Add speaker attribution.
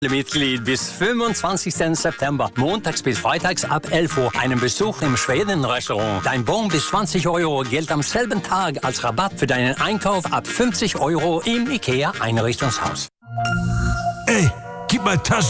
Speaker 1: Mitglied bis 25. September, montags bis freitags ab 11 Uhr, einen Besuch im Schweden-Restaurant. Dein Bon bis 20 Euro gilt am selben Tag als Rabatt für deinen Einkauf ab 50 Euro im IKEA-Einrichtungshaus.
Speaker 2: Ey, gib mal Taschen.